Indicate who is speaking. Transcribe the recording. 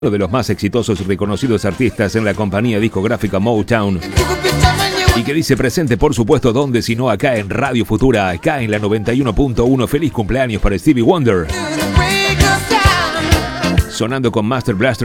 Speaker 1: uno de los más exitosos y reconocidos artistas en la compañía discográfica Motown, y que dice presente, por supuesto, donde sino acá en Radio Futura, acá en la 91.1. Feliz cumpleaños para Stevie Wonder, sonando con Master Blaster